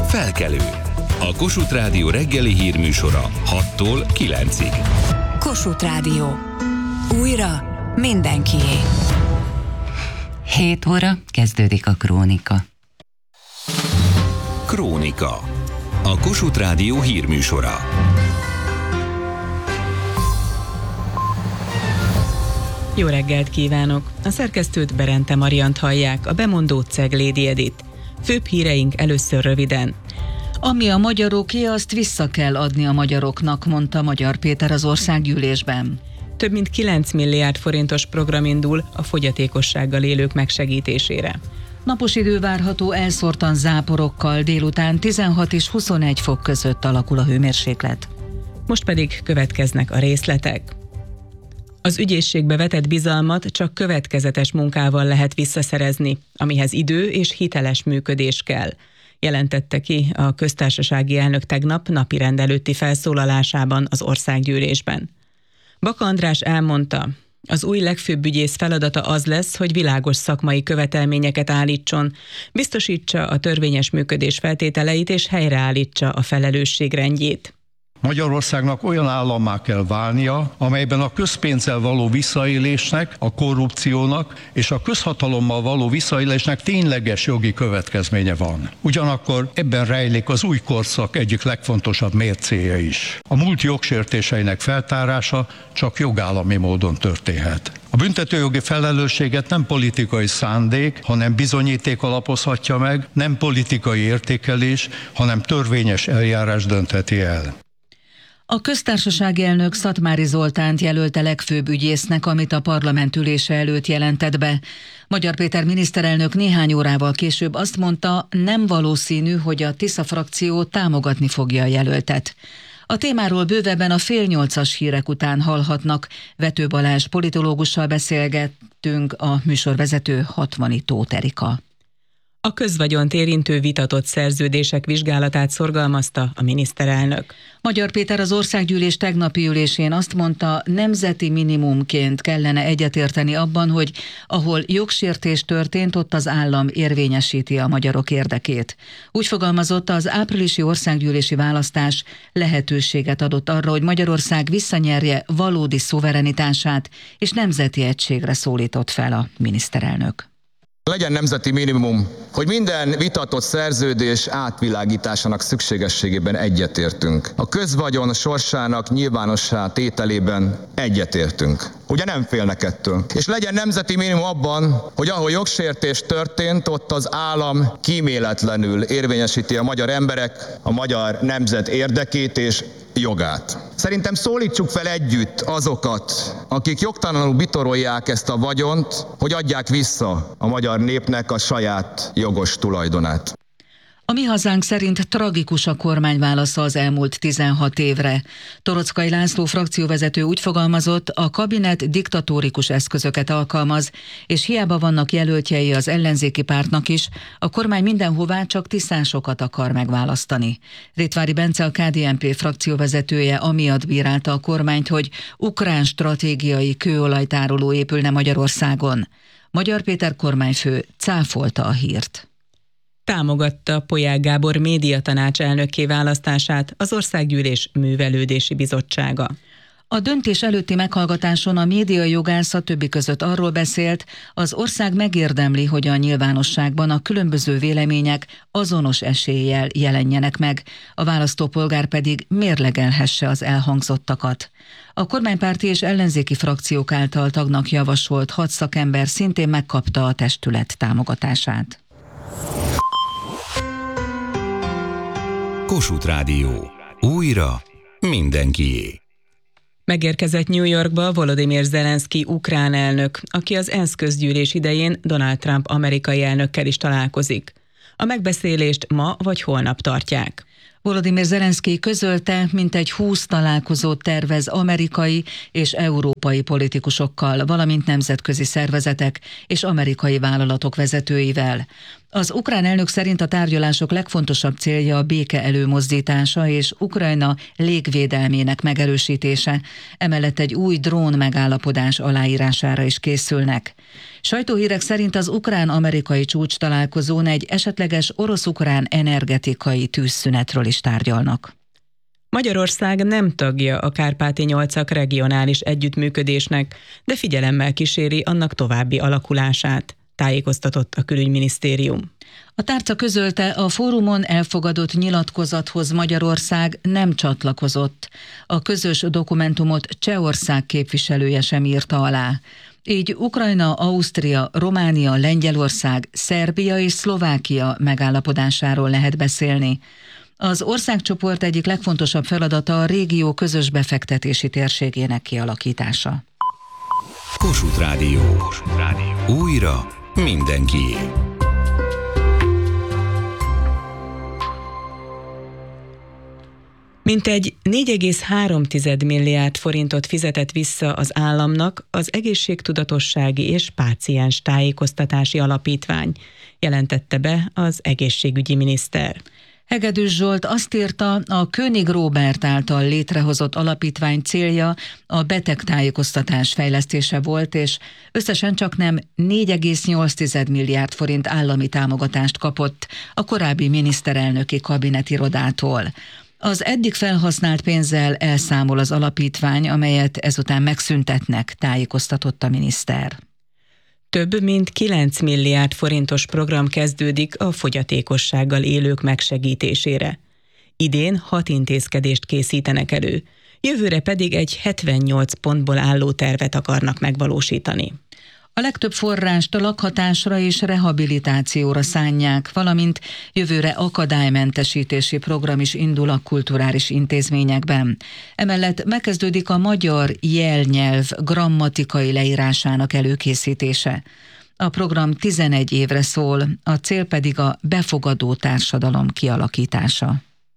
Felkelő. A Kossuth Rádió reggeli hírműsora 6-tól 9-ig. Kossuth Rádió. Újra mindenkié. 7 óra kezdődik a Krónika. Krónika. A Kossuth Rádió hírműsora. Jó reggelt kívánok! A szerkesztőt, Berente Mariant hallják, a bemondót Ceglédi Edit. Főbb híreink először röviden. Ami a magyaroké, azt vissza kell adni a magyaroknak, mondta Magyar Péter az országgyűlésben. Több mint 9 milliárd forintos program indul a fogyatékossággal élők megsegítésére. Napos idő várható elszórtan záporokkal, délután 16 és 21 fok között alakul a hőmérséklet. Most pedig következnek a részletek. Az ügyészségbe vetett bizalmat csak következetes munkával lehet visszaszerezni, amihez idő és hiteles működés kell, jelentette ki a köztársasági elnök tegnap napirend előtti felszólalásában az országgyűlésben. Baka András elmondta, az új legfőbb ügyész feladata az lesz, hogy világos szakmai követelményeket állítson, biztosítsa a törvényes működés feltételeit és helyreállítsa a felelősségrendjét. Magyarországnak olyan állammá kell válnia, amelyben a közpénzzel való visszaélésnek, a korrupciónak és a közhatalommal való visszaélésnek tényleges jogi következménye van. Ugyanakkor ebben rejlik az új korszak egyik legfontosabb mércéje is. A múlt jogsértéseinek feltárása csak jogállami módon történhet. A büntetőjogi felelősséget nem politikai szándék, hanem bizonyíték alapozhatja meg, nem politikai értékelés, hanem törvényes eljárás döntheti el. A köztársasági elnök Szatmári Zoltánt jelölte legfőbb ügyésznek, amit a parlament ülése előtt jelentett be. Magyar Péter miniszterelnök néhány órával később azt mondta, nem valószínű, hogy a Tisza frakció támogatni fogja a jelöltet. A témáról bővebben a 7:30 hírek után hallhatnak. Vető Balázs politológussal beszélgettünk, a műsorvezető Hatmani Tóth Erika. A közvagyont érintő vitatott szerződések vizsgálatát szorgalmazta a miniszterelnök. Magyar Péter az országgyűlés tegnapi ülésén azt mondta, nemzeti minimumként kellene egyetérteni abban, hogy ahol jogsértés történt, ott az állam érvényesíti a magyarok érdekét. Úgy fogalmazott, az áprilisi országgyűlési választás lehetőséget adott arra, hogy Magyarország visszanyerje valódi szuverenitását, és nemzeti egységre szólított fel a miniszterelnök. Legyen nemzeti minimum, hogy minden vitatott szerződés átvilágításának szükségességében egyetértünk. A közvagyon sorsának nyilvánossá tételében egyetértünk. Ugye nem félnek ettől. És legyen nemzeti minimum abban, hogy ahol jogsértés történt, ott az állam kíméletlenül érvényesíti a magyar emberek, a magyar nemzet érdekét és jogát. Szerintem szólítsuk fel együtt azokat, akik jogtalanul bitorolják ezt a vagyont, hogy adják vissza a magyar népnek a saját jogos tulajdonát. A Mi Hazánk szerint tragikus a kormány válasza az elmúlt 16 évre. Torockai László frakcióvezető úgy fogalmazott, a kabinet diktatórikus eszközöket alkalmaz, és hiába vannak jelöltjei az ellenzéki pártnak is, a kormány mindenhová csak tisztásokat akar megválasztani. Rétvári Bence, a KDNP frakcióvezetője amiatt bírálta a kormányt, hogy ukrán stratégiai kőolajtároló épülne Magyarországon. Magyar Péter kormányfő cáfolta a hírt. Támogatta Polyák Gábor médiatanács elnökké választását az Országgyűlés Művelődési Bizottsága. A döntés előtti meghallgatáson a médiajogász a többi között arról beszélt, az ország megérdemli, hogy a nyilvánosságban a különböző vélemények azonos eséllyel jelenjenek meg, a választópolgár pedig mérlegelhesse az elhangzottakat. A kormánypárti és ellenzéki frakciók által tagnak javasolt 6 szakember szintén megkapta a testület támogatását. Kossuth Rádió. Újra mindenkié. Megérkezett New Yorkba Volodymyr Zelenszky ukrán elnök, aki az ENSZ közgyűlés idején Donald Trump amerikai elnökkel is találkozik. A megbeszélést ma vagy holnap tartják. Volodymyr Zelenszky közölte, mintegy 20 találkozót tervez amerikai és európai politikusokkal, valamint nemzetközi szervezetek és amerikai vállalatok vezetőivel. Az ukrán elnök szerint a tárgyalások legfontosabb célja a béke előmozdítása és Ukrajna légvédelmének megerősítése, emellett egy új drón megállapodás aláírására is készülnek. Sajtóhírek szerint az ukrán-amerikai csúcs találkozón egy esetleges orosz-ukrán energetikai tűzszünetről is tárgyalnak. Magyarország nem tagja a Kárpáti-8-ak regionális együttműködésnek, de figyelemmel kíséri annak további alakulását, tájékoztatott a külügyminisztérium. A tárca közölte, a fórumon elfogadott nyilatkozathoz Magyarország nem csatlakozott. A közös dokumentumot Csehország képviselője sem írta alá. Így Ukrajna, Ausztria, Románia, Lengyelország, Szerbia és Szlovákia megállapodásáról lehet beszélni. Az országcsoport egyik legfontosabb feladata a régió közös befektetési térségének kialakítása. Kossuth Rádió. Újra mindenkié. Mintegy 4,3 milliárd forintot fizetett vissza az államnak az Egészségtudatossági és Páciens Tájékoztatási Alapítvány, jelentette be az egészségügyi miniszter. Hegedűs Zsolt azt írta, a König Róbert által létrehozott alapítvány célja a betegtájékoztatás fejlesztése volt, és összesen csaknem 4,8 milliárd forint állami támogatást kapott a korábbi miniszterelnöki kabinetirodától. Az eddig felhasznált pénzzel elszámol az alapítvány, amelyet ezután megszüntetnek, tájékoztatott a miniszter. Több mint 9 milliárd forintos program kezdődik a fogyatékossággal élők megsegítésére. Idén 6 intézkedést készítenek elő, jövőre pedig egy 78 pontból álló tervet akarnak megvalósítani. A legtöbb forrást a lakhatásra és rehabilitációra szánják, valamint jövőre akadálymentesítési program is indul a kulturális intézményekben. Emellett megkezdődik a magyar jelnyelv grammatikai leírásának előkészítése. A program 11 évre szól, a cél pedig a befogadó társadalom kialakítása.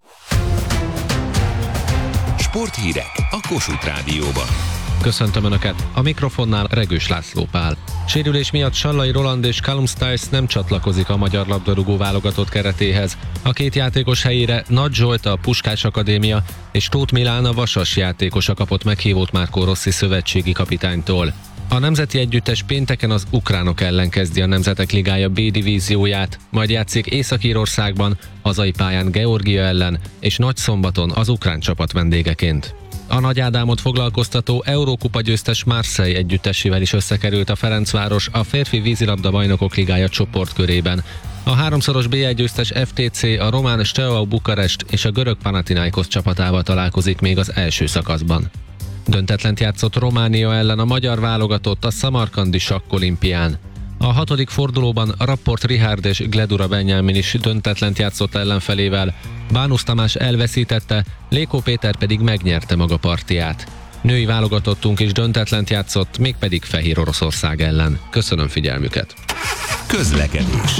Sporthírek a Kossuth Rádióban. Köszöntöm Önöket! A mikrofonnál Regős László Pál. Sérülés miatt Sallai Roland és Callum Stiles nem csatlakozik a magyar labdarúgó válogatott keretéhez. A két játékos helyére Nagy Zsolt a Puskás Akadémia és Tóth Milán a Vasas játékosa kapott meghívót Marco Rossi szövetségi kapitánytól. A nemzeti együttes pénteken az ukránok ellen kezdi a Nemzetek Ligája B divízióját, majd játszik Észak-Írországban, hazai pályán Georgia ellen, és Nagyszombaton az ukrán csapat vendégeként. A Nagy Ádámot foglalkoztató Eurókupa győztes Marseille együttesével is összekerült a Ferencváros a férfi vízilabda bajnokok ligája csoportkörében. A háromszoros BL győztes FTC a román Steaua Bukarest és a görög Panathinaikos csapatával találkozik még az első szakaszban. Döntetlent játszott Románia ellen a magyar válogatott a szamarkandi sakkolimpián. A 6. fordulóban Rapport Richard és Gledura Benjamin is döntetlent játszott ellenfelével, Bánusz Tamás elveszítette, Lékó Péter pedig megnyerte maga partiját. Női válogatottunk is döntetlent játszott, mégpedig Fehér Oroszország ellen. Köszönöm figyelmüket! Közlekedés.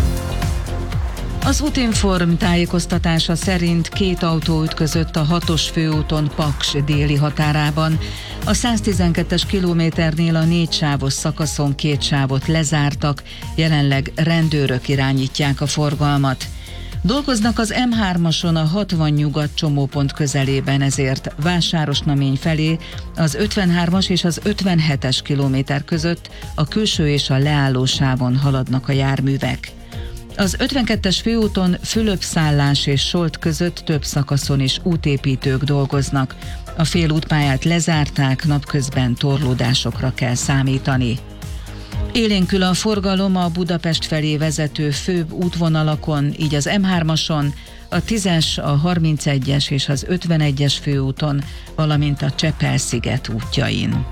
Az Utinform tájékoztatása szerint 2 autó ütközött a 6-os főúton Paks déli határában. A 112-es kilométernél a 4 sávos szakaszon 2 sávot lezártak, jelenleg rendőrök irányítják a forgalmat. Dolgoznak az M3-ason a 60 nyugat csomópont közelében, ezért Vásárosnamény felé az 53-as és az 57-es kilométer között a külső és a leálló sávon haladnak a járművek. Az 52-es főúton Fülöp-Szállás és Solt között több szakaszon is útépítők dolgoznak. A félútpályát lezárták, napközben torlódásokra kell számítani. Élénkül a forgalom a Budapest felé vezető főbb útvonalakon, így az M3-ason, a 10-es, a 31-es és az 51-es főúton, valamint a Csepel-sziget útjain.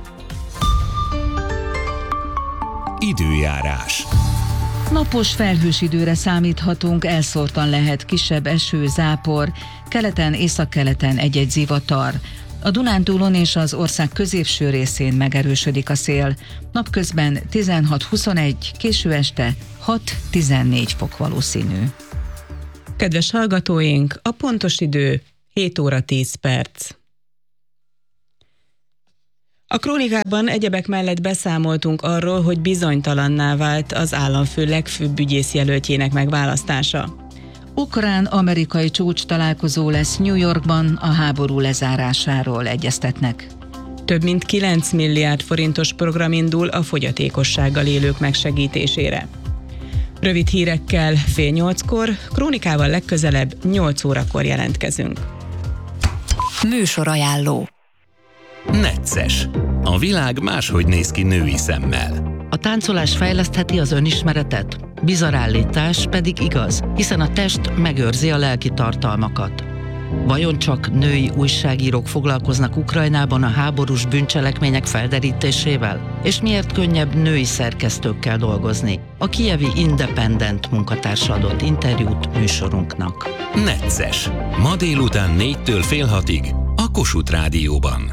Időjárás. Napos felhős időre számíthatunk, elszórtan lehet kisebb eső, zápor, keleten, északkeleten egy-egy zivatar. A Dunántúlon és az ország középső részén megerősödik a szél. Napközben 16-21, késő este 6-14 fok valószínű. Kedves hallgatóink, a pontos idő 7 óra 10 perc. A krónikában egyebek mellett beszámoltunk arról, hogy bizonytalanná vált az államfő legfőbb ügyészjelöltjének megválasztása. Ukrán-amerikai csúcs találkozó lesz New Yorkban, a háború lezárásáról egyeztetnek. Több mint 9 milliárd forintos program indul a fogyatékossággal élők megsegítésére. Rövid hírekkel 7:30, krónikával legközelebb 8 órakor jelentkezünk. Műsorajánló. Necces. A világ máshogy néz ki női szemmel. A táncolás fejlesztheti az önismeretet, bizarr állítás pedig igaz, hiszen a test megőrzi a lelki tartalmakat. Vajon csak női újságírók foglalkoznak Ukrajnában a háborús bűncselekmények felderítésével? És miért könnyebb női szerkesztőkkel dolgozni? A kijevi Independent munkatársa adott interjút műsorunknak. Necces. Ma délután 4-től fél 6-ig a Kossuth Rádióban.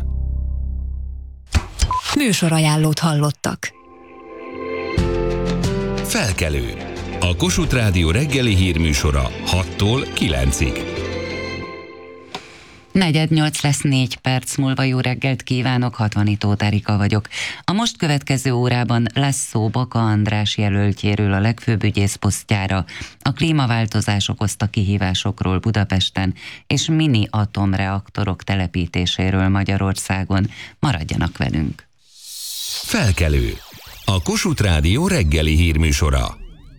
Műsorajánlót hallottak. Felkelő. A Kossuth Rádió reggeli hírműsora 6-tól 9-ig. 7:45 lesz 4 perc múlva. Jó reggelt kívánok, Hatvanitó Erika vagyok. A most következő órában lesz szó Baka András jelöltjéről a legfőbb ügyész posztjára, a klímaváltozás okozta kihívásokról Budapesten és mini atomreaktorok telepítéséről Magyarországon. Maradjanak velünk. Felkelő. A Kossuth Rádió reggeli hírműsora.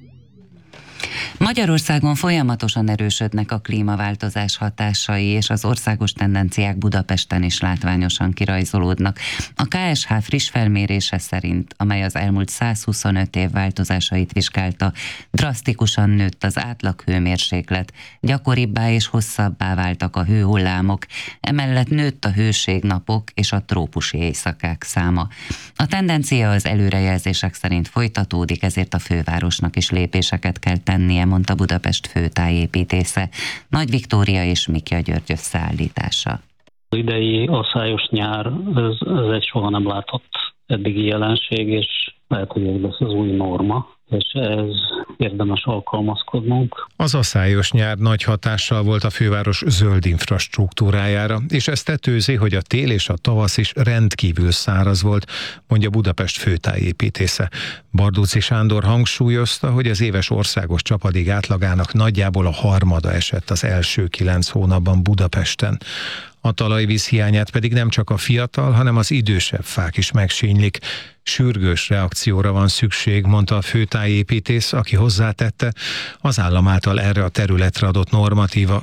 Magyarországon folyamatosan erősödnek a klímaváltozás hatásai, és az országos tendenciák Budapesten is látványosan kirajzolódnak. A KSH friss felmérése szerint, amely az elmúlt 125 év változásait vizsgálta, drasztikusan nőtt az átlag hőmérséklet, gyakoribbá és hosszabbá váltak a hőhullámok, emellett nőtt a hőségnapok és a trópusi éjszakák száma. A tendencia az előrejelzések szerint folytatódik, ezért a fővárosnak is lépéseket kell tennie, mondta Budapest főtájépítésze. Nagy Viktória és Mikja György összeállítása. Az idei asszályos nyár, ez egy soha nem látott eddigi jelenség, és lehet, hogy ez lesz az új norma, és ez érdemes alkalmazkodnunk. Az asszályos nyár nagy hatással volt a főváros zöld infrastruktúrájára, és ez tetőzi, hogy a tél és a tavasz is rendkívül száraz volt, mondja Budapest főtájépítésze. Bardóczy Sándor hangsúlyozta, hogy az éves országos csapadék átlagának nagyjából a harmada esett az első 9 hónapban Budapesten. A talajvíz hiányát pedig nem csak a fiatal, hanem az idősebb fák is megsínylik. Sürgős reakcióra van szükség, mondta a főtájépítész, aki hozzátette, az állam által erre a területre adott normatíva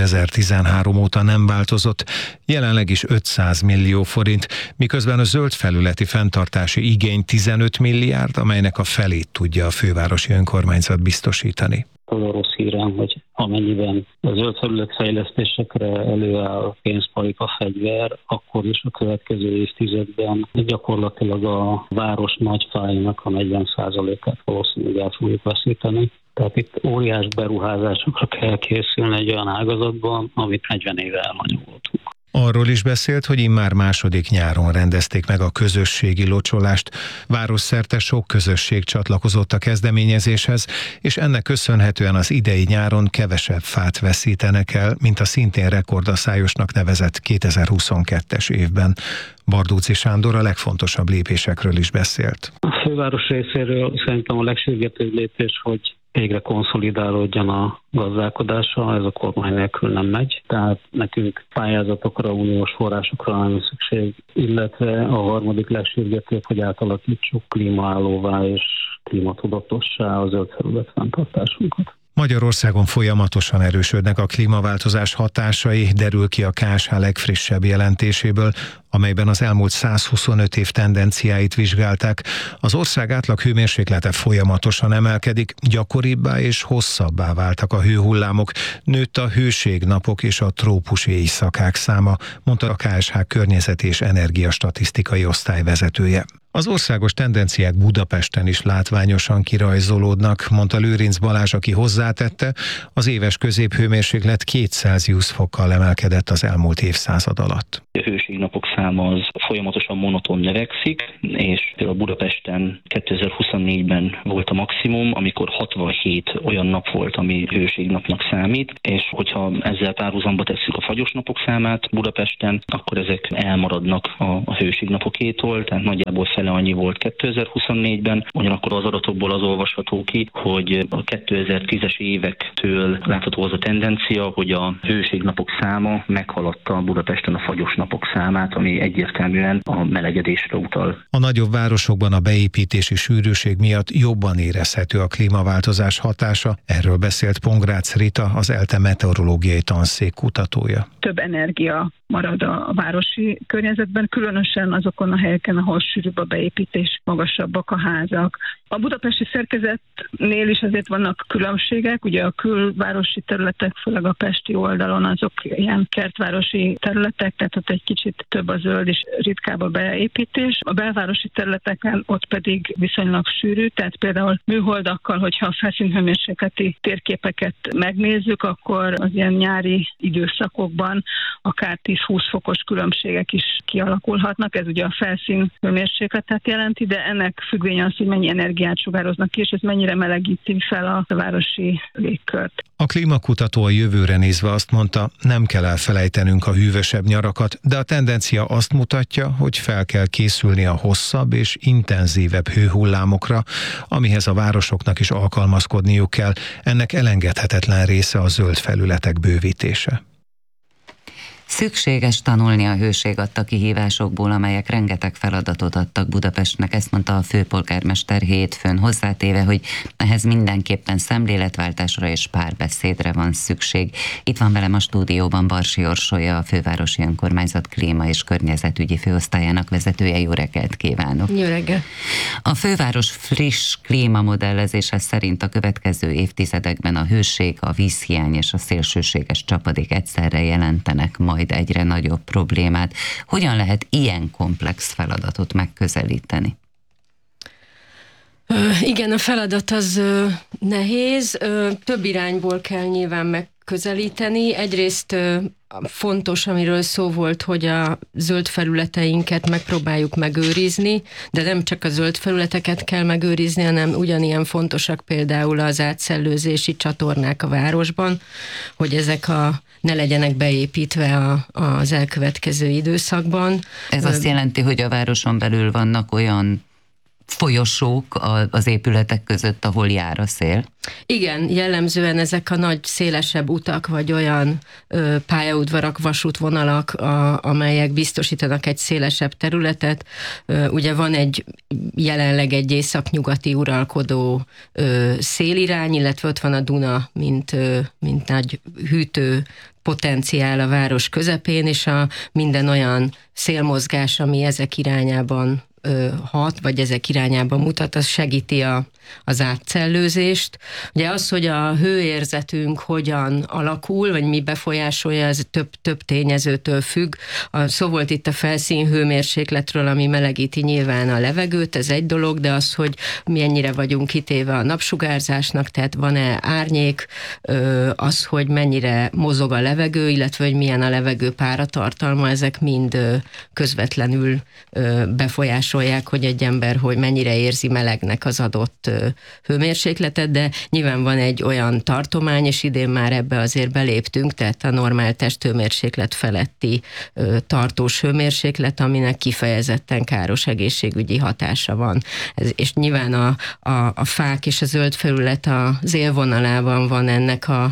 2013 óta nem változott, jelenleg is 500 millió forint, miközben a zöld felületi fenntartási igény 15 milliárd, amelynek a felét tudja a fővárosi önkormányzat biztosítani. Az a rossz hírem, hogy amennyiben a zöld felület fejlesztésekre előáll pénzparika fegyver, akkor is a következő évtizedben gyakorlatilag a város nagyfáinak a 40%-át valószínűleg el fogjuk veszíteni. Tehát itt óriás beruházásokra kell készülni egy olyan ágazatban, amit 40 éve elhanyagoltunk. Arról is beszélt, hogy immár második nyáron rendezték meg a közösségi locsolást. Városszerte sok közösség csatlakozott a kezdeményezéshez, és ennek köszönhetően az idei nyáron kevesebb fát veszítenek el, mint a szintén rekordasszályosnak nevezett 2022-es évben. Bardóczy Sándor a legfontosabb lépésekről is beszélt. A főváros részéről szerintem a legsürgetőbb lépés, hogy végre konszolidálódjon a gazdálkodása, ez a kormány nélkül nem megy. Tehát nekünk pályázatokra, uniós forrásokra nem szükség, illetve a harmadik legsürgetőbb, hogy átalakítsuk klímaállóvá és klímatudatossá a zöld felület fenntartásunkat. Magyarországon folyamatosan erősödnek a klímaváltozás hatásai, derül ki a KSH legfrissebb jelentéséből, amelyben az elmúlt 125 év tendenciáit vizsgálták. Az ország átlag hőmérséklete folyamatosan emelkedik, gyakoribbá és hosszabbá váltak a hőhullámok, nőtt a hőségnapok és a trópusi éjszakák száma, mondta a KSH környezeti és energiastatisztikai osztály vezetője. Az országos tendenciák Budapesten is látványosan kirajzolódnak, mondta Lőrinc Balázs, aki hozzátette, az éves középhőmérséklet 2 Celsius fokkal emelkedett az elmúlt évszázad alatt. A hőségnapok száma az folyamatosan monoton növekszik, és például Budapesten 2024-ben volt a maximum, amikor 67 olyan nap volt, ami hőségnapnak számít, és hogyha ezzel párhuzamba tesszük a fagyos napok számát Budapesten, akkor ezek elmaradnak a hőségnapokétól, tehát nagyjából fele annyi volt 2024-ben. Ugyanakkor az adatokból az olvasható ki, hogy a 2010-es évektől látható az a tendencia, hogy a hőségnapok száma meghaladta Budapesten a fagyos napok számát, ami egyértelműen a melegedésre utal. A nagyobb városokban a beépítési sűrűség miatt jobban érezhető a klímaváltozás hatása. Erről beszélt Pongrácz Rita, az ELTE meteorológiai tanszék kutatója. Több energia marad a városi környezetben, különösen azokon a helyeken, ahol sűrűbb a beépítés, magasabbak a házak. A budapesti szerkezetnél is azért vannak különbségek, ugye a külvárosi területek, főleg a pesti oldalon azok ilyen kertvárosi területek, tehát ott egy kicsit több a zöld és ritkább a beépítés. A belvárosi területeken ott pedig viszonylag sűrű, tehát például műholdakkal, hogyha a felszínhőmérsékleti térképeket megnézzük, akkor az ilyen nyári időszakokban akár 10-20 fokos különbségek is kialakulhatnak. Ez ugye a felszínhőmérsékletet jelenti, de ennek függvénye az, hogy mennyi energiát sugároznak ki, és ez mennyire melegíti fel a városi légkört. A klímakutató a jövőre nézve azt mondta, nem kell elfelejtenünk a hűvösebb nyarakat, de a tendencia azt mutatja, hogy fel kell készülni a hosszabb és intenzívebb hőhullámokra, amihez a városoknak is alkalmazkodniuk kell. Ennek elengedhetetlen része a zöld felületek bővítése. Szükséges tanulni a hőség adta kihívásokból, amelyek rengeteg feladatot adtak Budapestnek, ezt mondta a főpolgármester hétfőn, hozzátéve, hogy ehhez mindenképpen szemléletváltásra és párbeszédre van szükség. Itt van velem a stúdióban Barsi Orsolya, a Fővárosi Önkormányzat klíma- és környezetügyi főosztályának vezetője. Jó reggelt kívánok! Jó reggelt! A főváros friss klímamodellezése szerint a következő évtizedekben a hőség, a vízhiány és a szélsőséges csapadék egyszerre jelentenek majd egyre nagyobb problémát. Hogyan lehet ilyen komplex feladatot megközelíteni? Igen, a feladat az nehéz. Több irányból kell nyilván megközelíteni. Egyrészt fontos, amiről szó volt, hogy a zöld felületeinket megpróbáljuk megőrizni, de nem csak a zöld felületeket kell megőrizni, hanem ugyanilyen fontosak például az átszellőzési csatornák a városban, hogy ezek ne legyenek beépítve az elkövetkező időszakban. Ez azt jelenti, hogy a városon belül vannak olyan folyosók az épületek között, ahol jár a szél? Igen, jellemzően ezek a nagy, szélesebb utak, vagy olyan pályaudvarak, vasútvonalak, amelyek biztosítanak egy szélesebb területet. Ugye van jelenleg egy északnyugati uralkodó szélirány, illetve ott van a Duna, mint nagy hűtő potenciál a város közepén, és minden olyan szélmozgás, ami ezek irányában hat, vagy ezek irányába mutat, az segíti az átszellőzést. Ugye az, hogy a hőérzetünk hogyan alakul, vagy mi befolyásolja, ez több tényezőtől függ. Szó volt itt a felszínhőmérsékletről, ami melegíti nyilván a levegőt, ez egy dolog, de az, hogy mennyire vagyunk kitéve a napsugárzásnak, tehát van-e árnyék, az, hogy mennyire mozog a levegő, illetve hogy milyen a levegő páratartalma, ezek mind közvetlenül befolyásolják, hogy egy ember hogy mennyire érzi melegnek az adott hőmérsékletet, de nyilván van egy olyan tartomány, és idén már ebbe azért beléptünk, tehát a normál testhőmérséklet feletti tartós hőmérséklet, aminek kifejezetten káros egészségügyi hatása van. És nyilván a fák és a zöld felület az élvonalában van ennek a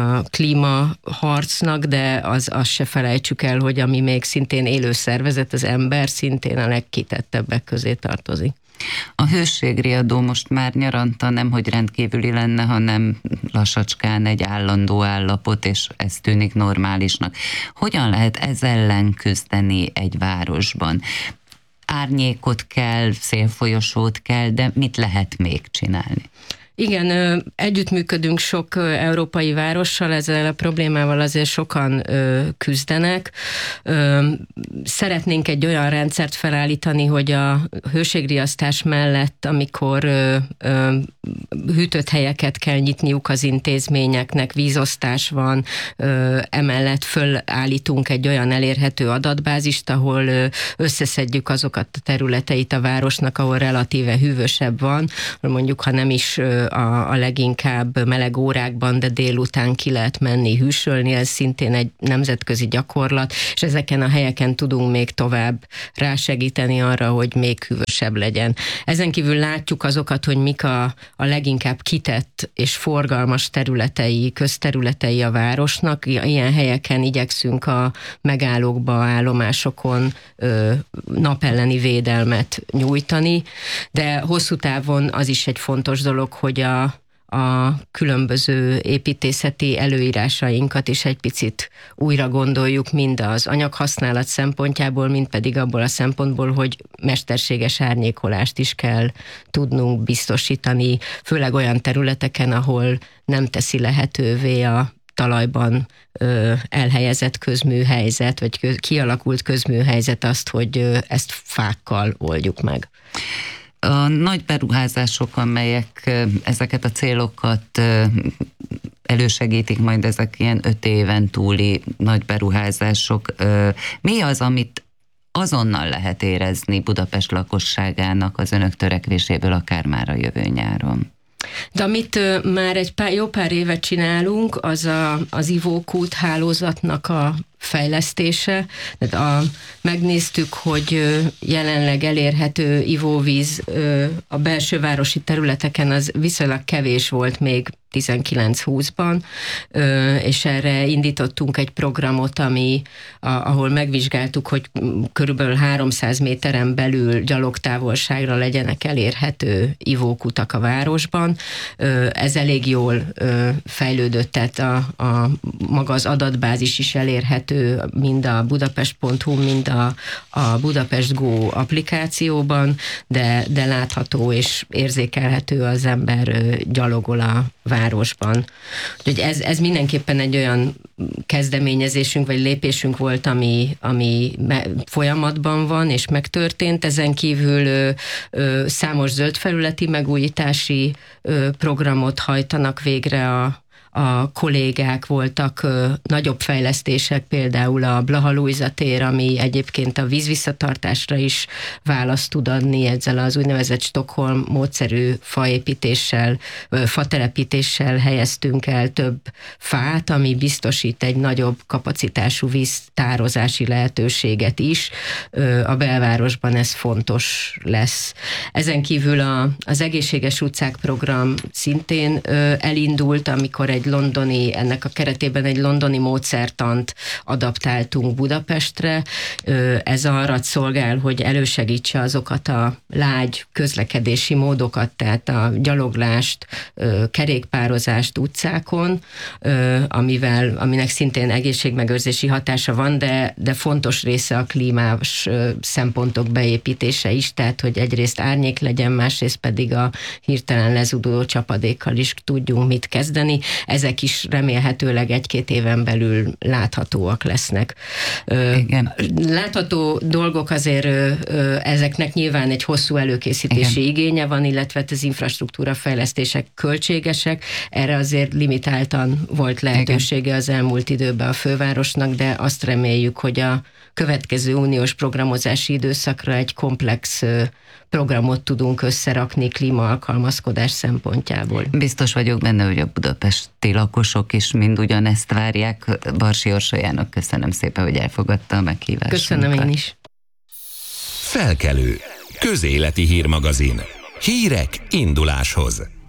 klímaharcnak, de azt se felejtsük el, hogy ami még szintén élő szervezet, az ember szintén a legkitettebbek közé tartozik. A hőségriadó most már nyaranta nemhogy rendkívüli lenne, hanem lassacskán egy állandó állapot, és ez tűnik normálisnak. Hogyan lehet ez ellen küzdeni egy városban? Árnyékot kell, szélfolyosót kell, de mit lehet még csinálni? Igen, együttműködünk sok európai várossal, ezzel a problémával azért sokan küzdenek. Szeretnénk egy olyan rendszert felállítani, hogy a hőségriasztás mellett, amikor hűtött helyeket kell nyitniuk az intézményeknek, vízosztás van, emellett fölállítunk egy olyan elérhető adatbázist, ahol összeszedjük azokat a területeit a városnak, ahol relatíve hűvösebb van, mondjuk, ha nem is a leginkább meleg órákban, de délután ki lehet menni hűsölni, ez szintén egy nemzetközi gyakorlat, és ezeken a helyeken tudunk még tovább rásegíteni arra, hogy még hűvösebb legyen. Ezen kívül látjuk azokat, hogy mik a leginkább kitett és forgalmas területei, közterületei a városnak. Ilyen helyeken igyekszünk a megállókba, állomásokon napelleni védelmet nyújtani, de hosszú távon az is egy fontos dolog, hogy a különböző építészeti előírásainkat is egy picit újra gondoljuk, mind az anyaghasználat szempontjából, mind pedig abból a szempontból, hogy mesterséges árnyékolást is kell tudnunk biztosítani, főleg olyan területeken, ahol nem teszi lehetővé a talajban elhelyezett közműhelyzet, vagy kialakult közműhelyzet azt, hogy ezt fákkal oldjuk meg. A nagy beruházások, amelyek ezeket a célokat elősegítik, majd ezek ilyen 5 éven túli nagy beruházások. Mi az, amit azonnal lehet érezni Budapest lakosságának az önök törekvéséből, akár már a jövő nyáron? De amit már jó pár éve csinálunk, az az ivókút hálózatnak a fejlesztése. Megnéztük, hogy jelenleg elérhető ivóvíz a belsővárosi területeken az viszonylag kevés volt még 19-20-ban, és erre indítottunk egy programot, ahol megvizsgáltuk, hogy körülbelül 300 méteren belül gyalogtávolságra legyenek elérhető ivókutak a városban. Ez elég jól fejlődött, tehát maga az adatbázis is elérhető mind a budapest.hu, mind a Budapest Go applikációban, de látható és érzékelhető, az ember gyalogol a városban. Úgyhogy ez mindenképpen egy olyan kezdeményezésünk vagy lépésünk volt, ami folyamatban van és megtörtént. Ezen kívül számos zöldfelületi megújítási programot hajtanak végre a kollégák, voltak nagyobb fejlesztések, például a Blaha Lujza tér, ami egyébként a vízvisszatartásra is választ tud adni, ezzel az úgynevezett Stockholm módszerű fatelepítéssel helyeztünk el több fát, ami biztosít egy nagyobb kapacitású víztározási lehetőséget is. A belvárosban ez fontos lesz. Ezen kívül az Egészséges utcák program szintén elindult, amikor ennek a keretében egy londoni módszertant adaptáltunk Budapestre. Ez arra szolgál, hogy elősegítse azokat a lágy közlekedési módokat, tehát a gyaloglást, kerékpározást utcákon, aminek szintén egészségmegőrzési hatása van, de fontos része a klímás szempontok beépítése is, tehát hogy egyrészt árnyék legyen, másrészt pedig a hirtelen lezúduló csapadékkal is tudjunk mit kezdeni. Ezek is remélhetőleg 1-2 éven belül láthatóak lesznek. Igen. Látható dolgok azért ezeknek nyilván egy hosszú előkészítési igénye van, illetve az infrastruktúra fejlesztések költségesek. Erre azért limitáltan volt lehetősége az elmúlt időben a fővárosnak, de azt reméljük, hogy a következő uniós programozási időszakra egy komplex programot tudunk összerakni klímaalkalmazkodás szempontjából. Biztos vagyok benne, hogy a budapesti lakosok is mind ugyanezt várják. Barsi Orsolyának köszönöm szépen, hogy elfogadta a meghívásunkat. Köszönöm én is. Felkelő. Közéleti hírmagazin. Hírek induláshoz.